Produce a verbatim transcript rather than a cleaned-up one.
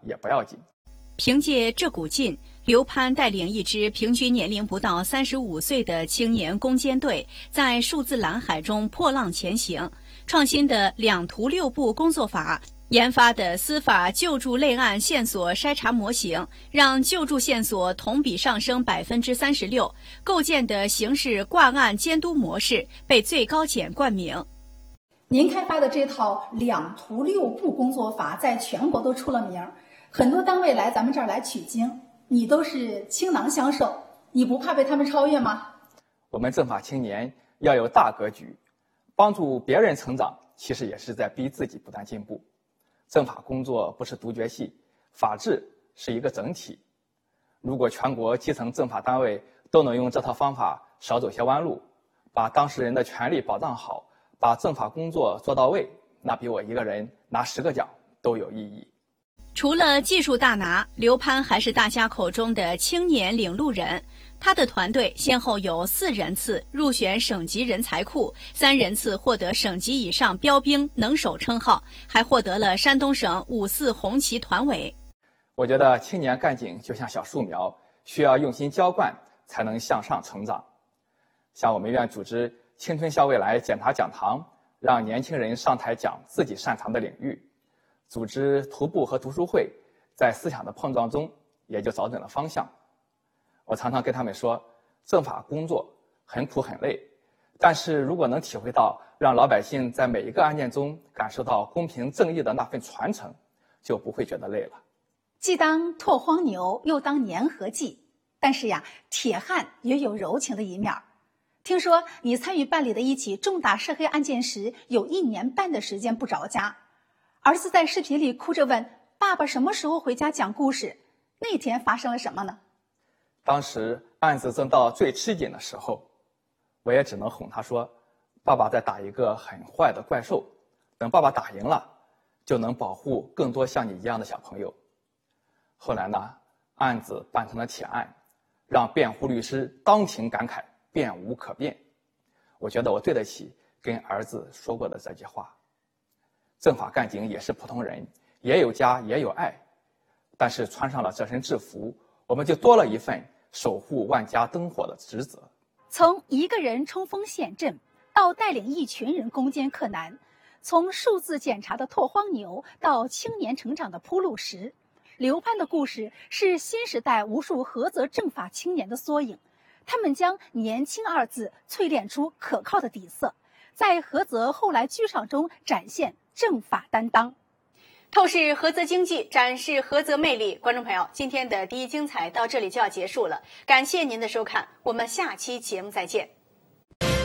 也不要紧。 凭借这股劲，刘攀带领一支平均年龄不到三十五岁的青年攻坚队，在数字蓝海中破浪前行。创新的两图六步工作法，研发的司法救助类案线索筛查模型，让救助线索同比上升百分之三十六。构建的刑事挂案监督模式被最高检冠名。 您开发的这套两图六步工作法在全国都出了名，很多单位来咱们这儿来取经，你都是倾囊相授，你不怕被他们超越吗？ 我们政法青年要有大格局，帮助别人成长，其实也是在逼自己不断进步。政法工作不是独角戏，法治是一个整体。如果全国基层政法单位都能用这套方法少走些弯路，把当事人的权利保障好，把政法工作做到位，那比我一个人拿十个奖都有意义。 除了技术大拿，刘攀还是大家口中的青年领路人。他的团队先后有四人次入选省级人才库，三人次获得省级以上标兵能手称号，还获得了山东省五四红旗团委。 我觉得青年干警就像小树苗，需要用心浇灌才能向上成长。像我们院组织青春校未来检查讲堂，让年轻人上台讲自己擅长的领域；组织徒步和读书会，在思想的碰撞中也就找准了方向。我常常跟他们说，政法工作很苦很累，但是如果能体会到让老百姓在每一个案件中感受到公平正义的那份传承，就不会觉得累了。 既当拓荒牛，又当粘合剂，但是呀，铁汉也有柔情的一面。听说你参与办理的一起重大涉黑案件时，有一年半的时间不着家，儿子在视频里哭着问爸爸什么时候回家讲故事，那天发生了什么呢？ 当时案子正到最吃紧的时候，我也只能哄他说，爸爸在打一个很坏的怪兽，等爸爸打赢了，就能保护更多像你一样的小朋友。后来呢，案子办成了铁案，让辩护律师当庭感慨辩无可辩。我觉得我对得起跟儿子说过的这句话。政法干警也是普通人，也有家也有爱，但是穿上了这身制服，我们就多了一份守护万家灯火的职责。 从一个人冲锋陷阵到带领一群人攻坚克难，从数字检查的拓荒牛到青年成长的铺路石，刘攀的故事是新时代无数菏泽政法青年的缩影。他们将年轻二字淬炼出可靠的底色，在菏泽后来居上中展现政法担当。 透视菏泽经济，展示菏泽魅力。观众朋友，今天的第一精彩到这里就要结束了，感谢您的收看，我们下期节目再见。